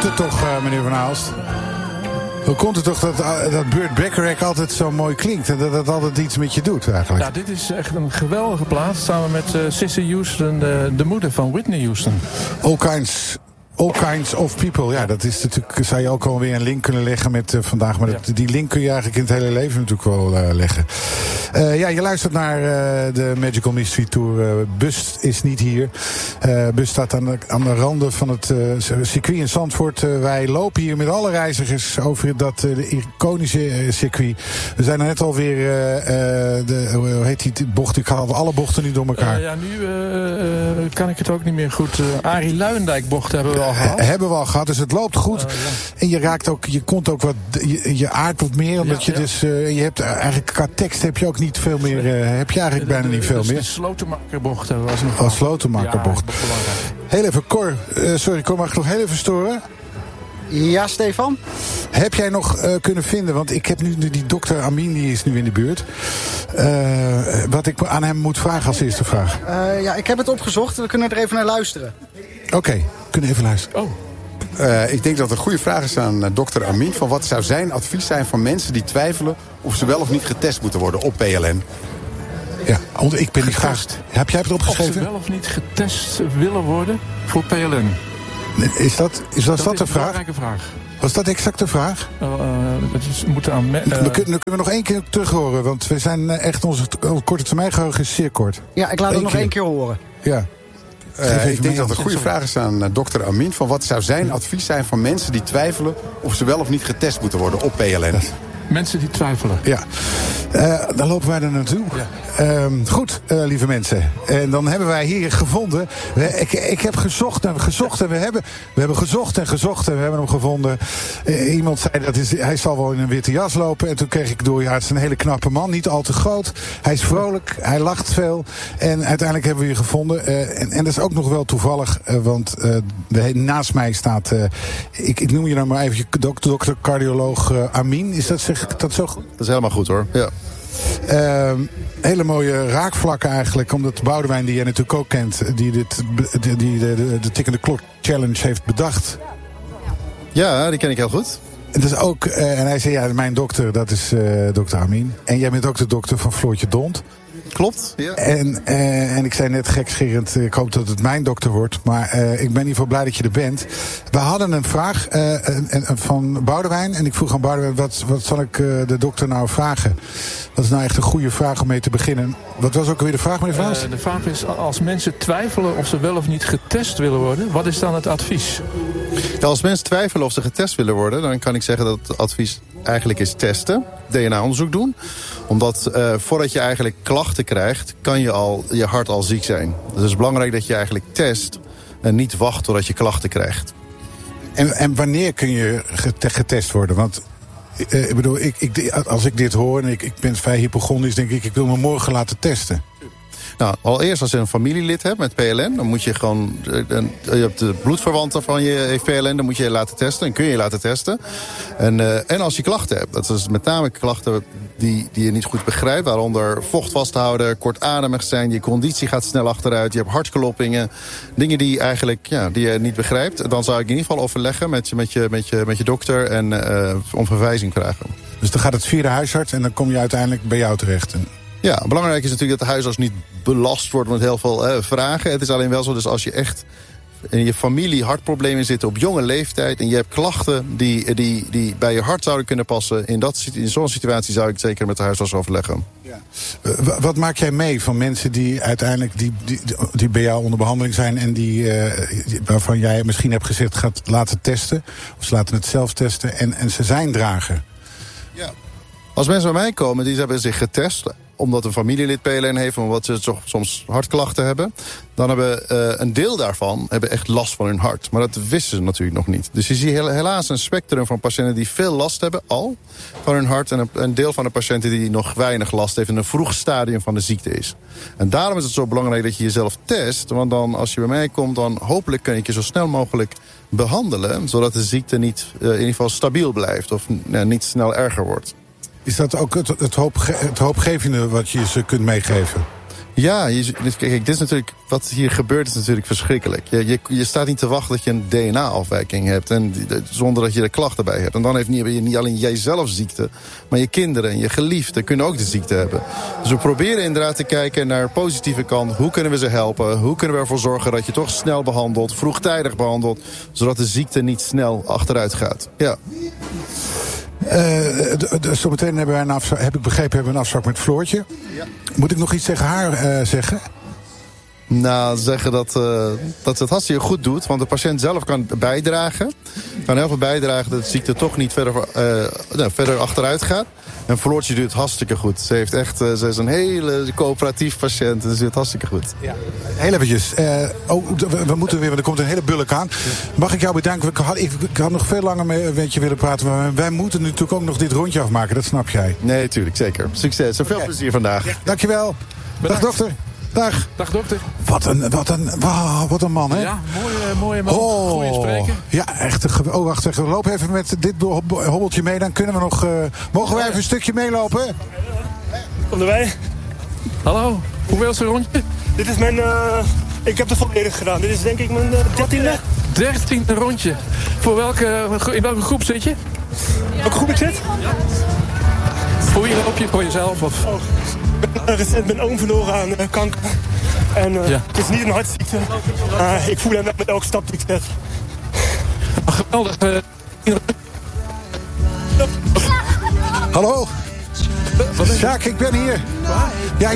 het toch, meneer Van Aalst? Hoe komt het toch dat Burt Bacharach altijd zo mooi klinkt? En dat het altijd iets met je doet, eigenlijk? Ja, dit is echt een geweldige plaat. Samen met Cissy Houston, de moeder van Whitney Houston. All kinds of people. Ja, dat is natuurlijk, zou je ook alweer een link kunnen leggen met vandaag. Maar die link kun je eigenlijk in het hele leven natuurlijk wel leggen. Je luistert naar de Magical Mystery Tour. Bust is niet hier. Bust staat aan de randen van het circuit in Zandvoort. Wij lopen hier met alle reizigers over dat iconische circuit. We zijn er net alweer hoe heet die bocht? Ik haal alle bochten nu door elkaar. Nu kan ik het ook niet meer goed. Arie Luijendijk bocht hebben we al gehad. Hebben we al gehad, dus het loopt goed. En je raakt ook, je komt ook wat, je aardt wat meer, omdat je dus, je hebt eigenlijk qua tekst heb je ook niet veel meer, heb je eigenlijk bijna niet veel meer. De Slotenmakerbocht hebben we als nog. Oh, Slotenmakerbocht. Ja, belangrijk. Heel even, Cor, sorry, Cor, mag ik nog heel even storen? Ja, Stefan? Heb jij nog kunnen vinden, want ik heb nu die dokter Amin, die is nu in de buurt. Wat ik aan hem moet vragen als eerste vraag. Ik heb het opgezocht, we kunnen er even naar luisteren. Oké, kunnen even luisteren. Oh. Ik denk dat het een goede vraag is aan dokter Amin. Van wat zou zijn advies zijn voor mensen die twijfelen of ze wel of niet getest moeten worden op PLN? Ja, ik ben niet graag. Heb jij het opgeschreven? Of ze wel of niet getest willen worden voor PLN? Is dat de vraag? Een belangrijke vraag. Was dat exact de vraag? We kunnen we nog één keer terug horen, want we zijn echt onze korte termijn geheugen is zeer kort. Ja, ik laat het nog één keer horen. Ja. Ik denk dat het een goede vraag is aan dokter Amin. Van wat zou zijn advies zijn voor mensen die twijfelen of ze wel of niet getest moeten worden op PLN? Mensen die twijfelen. Ja, dan lopen wij er naartoe. Ja. Goed, lieve mensen. En dan hebben wij hier gevonden. Ik heb gezocht en gezocht en we hebben gezocht en gezocht en we hebben hem gevonden. Iemand zei hij zal wel in een witte jas lopen. En toen kreeg ik door, het is een hele knappe man, niet al te groot. Hij is vrolijk, hij lacht veel. En uiteindelijk hebben we je gevonden. En dat is ook nog wel toevallig, want naast mij staat, ik noem je nou maar even dokter cardioloog Amin. Is dat dat zo goed? Dat is helemaal goed hoor, ja. Hele mooie raakvlakken eigenlijk. Omdat Boudewijn, die jij natuurlijk ook kent, die de Tikkende Klok Challenge heeft bedacht. Ja, die ken ik heel goed. Het is ook, en hij zei, mijn dokter, dat is dokter Amin. En jij bent ook de dokter van Floortje Dont. Klopt, ja. En ik zei net gekscherend, ik hoop dat het mijn dokter wordt. Maar ik ben in ieder geval blij dat je er bent. We hadden een vraag van Boudewijn. En ik vroeg aan Boudewijn, wat zal ik de dokter nou vragen? Dat is nou echt een goede vraag om mee te beginnen. Wat was ook weer de vraag, meneer Vlaas? De vraag is, als mensen twijfelen of ze wel of niet getest willen worden, wat is dan het advies? Ja, als mensen twijfelen of ze getest willen worden, dan kan ik zeggen dat het advies eigenlijk is testen. DNA-onderzoek doen. Omdat voordat je eigenlijk klachten krijgt, kan je hart al ziek zijn. Dus het is belangrijk dat je eigenlijk test en niet wacht totdat je klachten krijgt. En wanneer kun je getest worden? Want ik bedoel, als ik dit hoor en ik ben vrij hypochondrisch, denk ik wil me morgen laten testen. Nou, allereerst als je een familielid hebt met PLN, dan moet je gewoon, je hebt de bloedverwanten van je heeft PLN, dan moet je laten testen en kun je laten testen. En als je klachten hebt, dat is met name klachten die je niet goed begrijpt, waaronder vocht vasthouden, kortademig zijn, je conditie gaat snel achteruit, je hebt hartkloppingen, dingen die eigenlijk die je niet begrijpt. Dan zou ik in ieder geval overleggen met je dokter en om verwijzing vragen. Dus dan gaat het via de huisarts en dan kom je uiteindelijk bij jou terecht. Ja, belangrijk is natuurlijk dat de huisarts niet belast wordt met heel veel vragen. Het is alleen wel zo, dus als je echt in je familie hartproblemen zitten op jonge leeftijd en je hebt klachten die bij je hart zouden kunnen passen, in zo'n situatie zou ik zeker met de huisarts overleggen. Ja. Wat maak jij mee van mensen die uiteindelijk die bij jou onder behandeling zijn en waarvan jij misschien hebt gezegd gaat laten testen, of ze laten het zelf testen en ze zijn drager? Ja. Als mensen bij mij komen, die hebben zich getest omdat een familielid PLN heeft, omdat ze soms hartklachten hebben, dan hebben een deel daarvan echt last van hun hart. Maar dat wisten ze natuurlijk nog niet. Dus je ziet helaas een spectrum van patiënten die veel last hebben al van hun hart, en een deel van de patiënten die nog weinig last heeft en een vroeg stadium van de ziekte is. En daarom is het zo belangrijk dat je jezelf test, want dan als je bij mij komt, dan hopelijk kun ik je zo snel mogelijk behandelen, zodat de ziekte niet in ieder geval stabiel blijft of niet snel erger wordt. Is dat ook het hoopgevende wat je ze kunt meegeven? Ja, kijk, dit is natuurlijk, wat hier gebeurt is natuurlijk verschrikkelijk. Je staat niet te wachten dat je een DNA-afwijking hebt. En zonder dat je er klachten bij hebt. En dan heb je niet alleen jijzelf ziekte. Maar je kinderen en je geliefden kunnen ook de ziekte hebben. Dus we proberen inderdaad te kijken naar de positieve kant. Hoe kunnen we ze helpen? Hoe kunnen we ervoor zorgen dat je toch snel behandelt, vroegtijdig behandelt. Zodat de ziekte niet snel achteruit gaat. Ja. Zometeen heb ik begrepen, hebben we een afspraak met Floortje. Ja. Moet ik nog iets tegen haar zeggen? Nou, zeggen dat ze het hartstikke goed doet. Want de patiënt zelf kan bijdragen. Kan heel veel bijdragen dat de ziekte toch niet verder achteruit gaat. En Floortje doet het hartstikke goed. Ze is een hele coöperatief patiënt. En ze doet het hartstikke goed. Ja. Heel eventjes. We moeten weer, want er komt een hele bulk aan. Mag ik jou bedanken? Ik had nog veel langer met je willen praten. Maar wij moeten natuurlijk ook nog dit rondje afmaken. Dat snap jij. Nee, tuurlijk. Zeker. Succes. En veel plezier vandaag. Ja. Dankjewel. Bedankt. Dag dokter. Dag. Dag dokter. Wat een man, hè? Ja, mooie man. Goeie spreker. Ja, echt. Wacht even. We lopen even met dit hobbeltje mee. Dan kunnen we nog... mogen wij even een stukje meelopen? Kom erbij. Hallo. Hoeveelste rondje? Dit is mijn... ik heb het volledig gedaan. Dit is denk ik mijn 13e. 13e rondje. In welke groep zit je? Welke groep ik zit? Ja. Voor wie loop je? Voor jezelf? Of? Oh. Ik ben recent mijn oom verloren aan kanker. En het is niet een hartziekte. Ik voel hem wel met elke stap die ik zet. Geweldig. Hallo? Sjaak, ik ben hier. Ja,